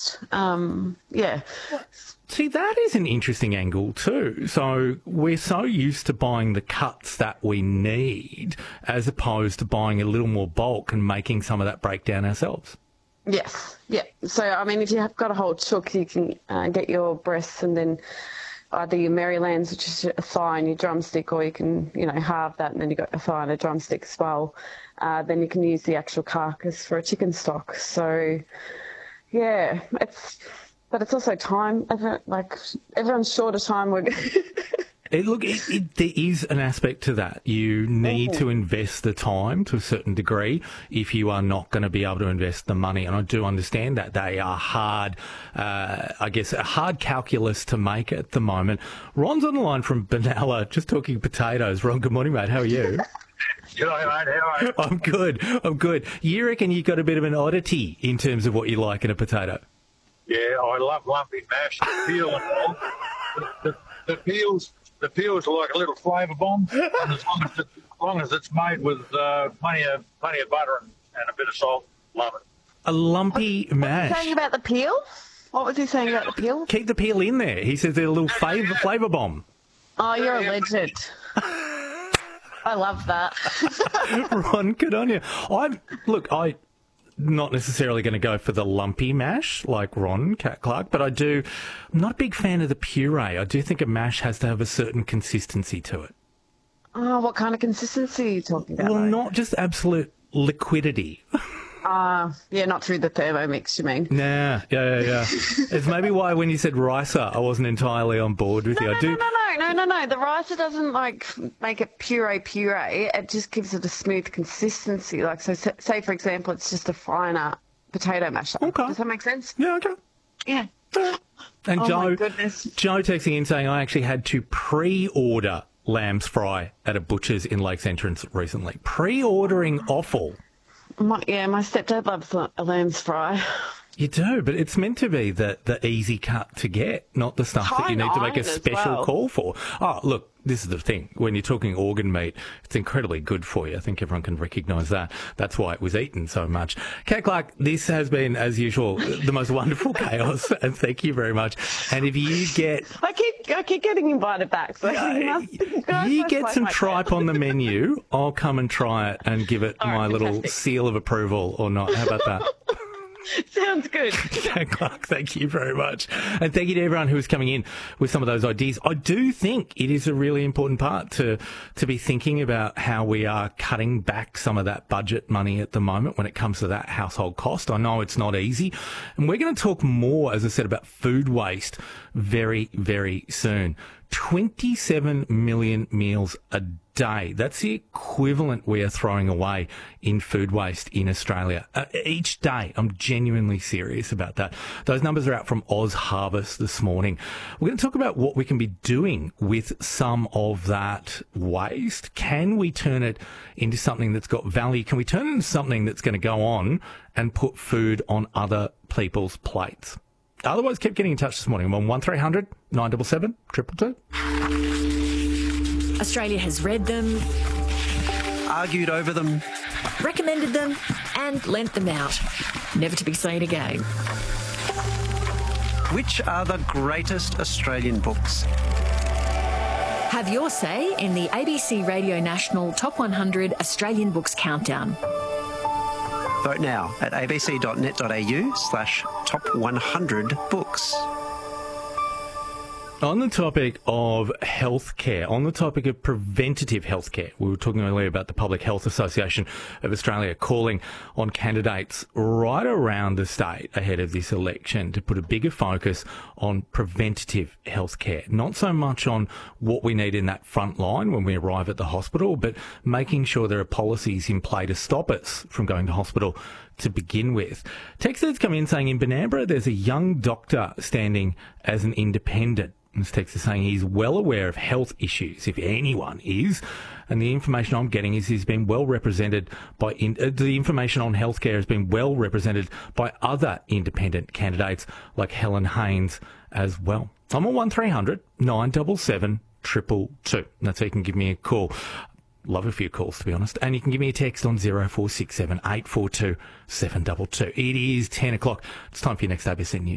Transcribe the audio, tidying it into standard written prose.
cost. Yeah. See, that is an interesting angle too. So we're so used to buying the cuts that we need as opposed to buying a little more bulk and making some of that breakdown ourselves. Yes. Yeah. So, I mean, if you have got a whole chook, you can get your breasts and then either your Marylands, which is a thigh and your drumstick, or you can, halve that and then you've got a thigh and a drumstick as well. Then you can use the actual carcass for a chicken stock. So, yeah, but it's also time. Everyone's short of time. There is an aspect to that. You need to invest the time to a certain degree if you are not going to be able to invest the money. And I do understand that. They are hard, a hard calculus to make at the moment. Ron's on the line from Benalla, just talking potatoes. Ron, good morning, mate. How are you? G'day, mate. How are you? I'm good. You reckon you've got a bit of an oddity in terms of what you like in a potato? Yeah, I love lumpy mash, the peel and all. The peels are like a little flavour bomb, and as long as it's made with plenty of butter and a bit of salt, love it. A lumpy mash. What was he saying about the peel? What was he saying about the peel? Keep the peel in there. He says they're a little flavour bomb. Oh, you're a legend. I love that. Ron, good on you. I'm not necessarily going to go for the lumpy mash like Ron Clark, but I'm not a big fan of the puree. I do think a mash has to have a certain consistency to it. Oh, what kind of consistency are you talking about? Well, not just absolute liquidity. Yeah, not through the Thermomix, you mean? Nah, yeah. It's maybe why when you said ricer, I wasn't entirely on board with you. No. The ricer doesn't make it puree. It just gives it a smooth consistency. Say for example, it's just a finer potato masher. Okay. Does that make sense? Yeah, okay. Yeah. And my goodness. Joe texting in saying I actually had to pre-order lamb's fry at a butcher's in Lakes Entrance recently. Pre-ordering offal. My stepdad loves a lamb's fry. You do, but it's meant to be the easy cut to get, not the stuff that you need to make a special call for. Oh, look, this is the thing. When you're talking organ meat, it's incredibly good for you. I think everyone can recognise that. That's why it was eaten so much. Kat Clark, this has been, as usual, the most wonderful chaos, and thank you very much. And if you get... I keep getting invited back, so you get some tripe on the menu, I'll come and try it and give it my little seal of approval or not. How about that? Sounds good. Kat Clark, thank you very much. And thank you to everyone who is coming in with some of those ideas. I do think it is a really important part to be thinking about how we are cutting back some of that budget money at the moment when it comes to that household cost. I know it's not easy. And we're going to talk more, as I said, about food waste very, very soon. 27 million meals a day. That's the equivalent we are throwing away in food waste in Australia each day. I'm genuinely serious about that. Those numbers are out from Oz Harvest this morning. We're going to talk about what we can be doing with some of that waste. Can we turn it into something that's got value? Can we turn it into something that's going to go on and put food on other people's plates? Otherwise, keep getting in touch this morning. I'm on 1300 977 222. Australia has read them, argued over them, recommended them, and lent them out, never to be seen again. Which are the greatest Australian books? Have your say in the ABC Radio National Top 100 Australian Books Countdown. Vote now at abc.net.au/top100books. On the topic of healthcare, on the topic of preventative healthcare, we were talking earlier about the Public Health Association of Australia calling on candidates right around the state ahead of this election to put a bigger focus on preventative healthcare. Not so much on what we need in that front line when we arrive at the hospital, but making sure there are policies in play to stop us from going to hospital to begin with. Texters come in saying in Benambra there's a young doctor standing as an independent. This text is saying he's well aware of health issues, if anyone is, and the information I'm getting is he's been well represented by, the information on healthcare has been well represented by other independent candidates like Helen Haynes as well. I'm on 1300 977 222. That's how you can give me a call. Love a few calls, to be honest. And you can give me a text on 0467 842 722. It is 10 o'clock. It's time for your next ABC News.